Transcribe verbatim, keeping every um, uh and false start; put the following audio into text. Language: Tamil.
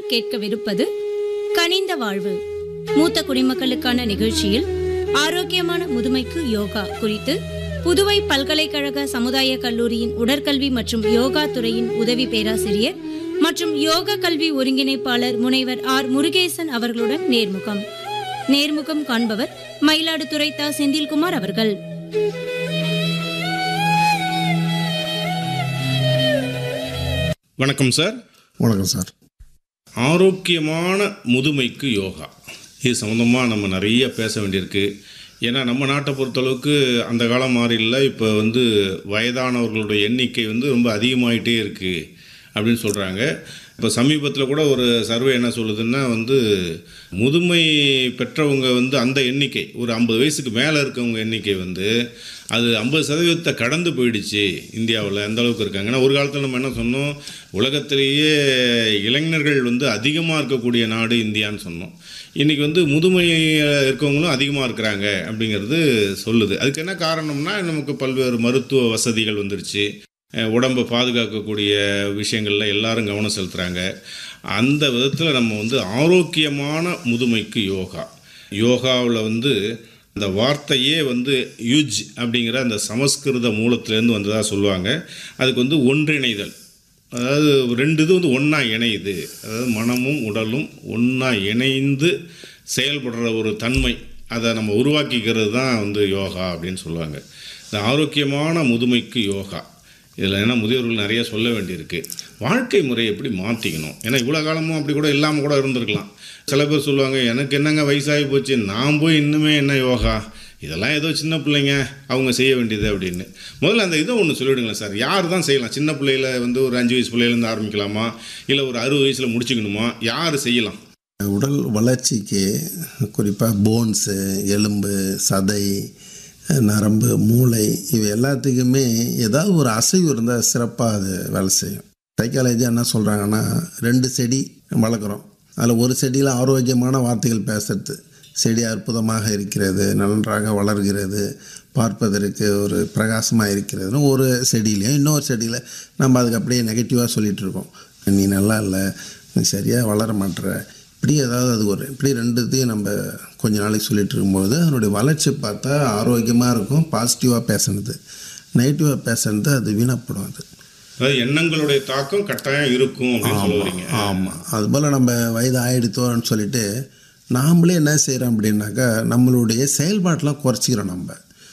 நீங்கள் கேட்கவிருப்பது கனிந்த வாழ்வு மூத்த குடிமக்களுக்கான நிகழ்ச்சியில் ஆரோக்கியமான முதுமைக்கு யோகா குறித்து புதுவை பல்கலைக்கழக சமுதாய கல்லூரியின் உடற்கல்வி மற்றும் யோகா துறையின் உதவி பேராசிரியர் மற்றும் யோக கல்வி ஒருங்கிணைப்பாளர் முனைவர் ஆர் முருகேசன் அவர்களுடன் நேர்முகம் நேர்முகம் காண்பவர் மயிலாடுதுறை தா செந்தில்குமார் அவர்கள். வணக்கம் சார். வணக்கம் சார். ஆரோக்கியமான முதுமைக்கு யோகா, இது சம்மந்தமாக நம்ம நிறைய பேச வேண்டியிருக்கு. ஏன்னா நம்ம நாட்டை பொறுத்தளவுக்கு அந்த காலம் மாறி இல்லை, இப்போ வந்து வயதானவர்களுடைய எண்ணிக்கை வந்து ரொம்ப அதிகமாகிட்டே இருக்குது அப்படின்னு சொல்கிறாங்க. இப்போ சமீபத்தில் கூட ஒரு சர்வே என்ன சொல்லுதுன்னா வந்து முதுமை பெற்றவங்க வந்து அந்த எண்ணிக்கை ஒரு ஐம்பது வயசுக்கு மேலே இருக்கவங்க எண்ணிக்கை வந்து அது ஐம்பது சதவீதத்தை கடந்து போயிடுச்சு இந்தியாவில். அந்த அளவுக்கு இருக்காங்க. ஏன்னா ஒரு காலத்தில் நம்ம என்ன சொன்னோம், உலகத்திலேயே இளைஞர்கள் வந்து அதிகமாக இருக்கக்கூடிய நாடு இந்தியான்னு சொன்னோம். இன்றைக்கி வந்து முதுமை இருக்கவங்களும் அதிகமாக இருக்கிறாங்க அப்படிங்கிறது சொல்லுது. அதுக்கு என்ன காரணம்னா நமக்கு பல்வேறு மருத்துவ வசதிகள் வந்துருச்சு, உடம்பை பாதுகாக்கக்கூடிய விஷயங்களில் எல்லாரும் கவனம் செலுத்துகிறாங்க. அந்த விதத்தில் நம்ம வந்து ஆரோக்கியமான முதுமைக்கு யோகா, யோகாவில் வந்து அந்த வார்த்தையே வந்து யுஜ் அப்படிங்கிற அந்த சமஸ்கிருத மூலத்திலேருந்து வந்ததாக சொல்லுவாங்க. அதுக்கு வந்து ஒன்றிணைதல், அதாவது ரெண்டு இது வந்து ஒன்றா இணையுது, அதாவது மனமும் உடலும் ஒன்றா இணைந்து செயல்படுற ஒரு தன்மை, அதை நம்ம உருவாக்கிக்கிறது தான் வந்து யோகா அப்படின்னு சொல்லுவாங்க. இந்த ஆரோக்கியமான முதுமைக்கு யோகா இதில் ஏன்னா முதியோர்கள் நிறைய சொல்ல வேண்டியிருக்கு. வாழ்க்கை முறையை எப்படி மாற்றிக்கணும், ஏன்னா இவ்வளோ காலமும் அப்படி கூட இல்லாமல் கூட இருந்திருக்கலாம். சில பேர் சொல்லுவாங்க, எனக்கு என்னங்க வயசாகி போச்சு, நான் போய் இன்னுமே என்ன யோகா, இதெல்லாம் ஏதோ சின்ன பிள்ளைங்க அவங்க செய்ய வேண்டியது அப்படின்னு. முதல்ல அந்த இதை ஒன்று சொல்லிவிடுங்களேன் சார், யார் தான் செய்யலாம்? சின்ன பிள்ளையில வந்து ஒரு அஞ்சு வயசு பிள்ளையிலேருந்து ஆரம்பிக்கலாமா, இல்லை ஒரு அறுபது வயசில் முடிச்சுக்கணுமா, யார் செய்யலாம்? உடல் வளர்ச்சிக்கு குறிப்பாக போன்ஸு, எலும்பு, சதை, நரம்பு, மூளை, இவை எல்லாத்துக்குமே ஏதாவது ஒரு அசைவு இருந்தால் சிறப்பாக அது வேலை செய்யும். சைக்காலஜி என்ன சொல்கிறாங்கன்னா, ரெண்டு செடி வளர்க்குறோம், அதில் ஒரு செடியில் ஆரோக்கியமான வார்த்தைகள் பேசுறது, செடி அற்புதமாக இருக்கிறது, நன்றாக வளர்கிறது, பார்ப்பதற்கு ஒரு பிரகாசமாக இருக்கிறதுன்னு ஒரு செடியிலையும், இன்னொரு செடியில் நம்ம அதுக்கு அப்படியே நெகட்டிவாக சொல்லிகிட்டு இருக்கோம், நீ நல்லா இல்லை, நீ சரியாக வளர மாட்டுற, இப்படி ஏதாவது அது ஒரு இப்படி ரெண்டுத்தையும் நம்ம கொஞ்ச நாளைக்கு சொல்லிகிட்டு இருக்கும்போது அதனுடைய வளர்ச்சி பார்த்தா ஆரோக்கியமாக இருக்கும். பாசிட்டிவாக பேசுனது, நெகட்டிவாக பேசுனது அது வீணப்படும். அது அதாவது எண்ணங்களுடைய தாக்கம் கட்டாயம் இருக்கும் அப்படின்னு சொல்லுவீங்க. ஆமாம். அதுபோல் நம்ம வயது ஆயிடுத்தோன்னு சொல்லிட்டு நாமளே என்ன செய்கிறோம் அப்படின்னாக்கா நம்மளுடைய செயல்பாட்டெலாம் குறைச்சிக்கிறோம். நம்ம